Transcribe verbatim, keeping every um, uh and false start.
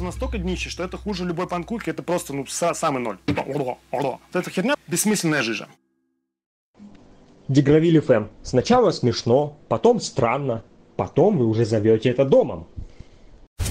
настолько днище, что это хуже любой панкурки, это просто, ну, самый ноль. Это херня бессмысленная жижа. Дегравиль эф эм. Сначала смешно, потом странно, потом вы уже зовете это домом.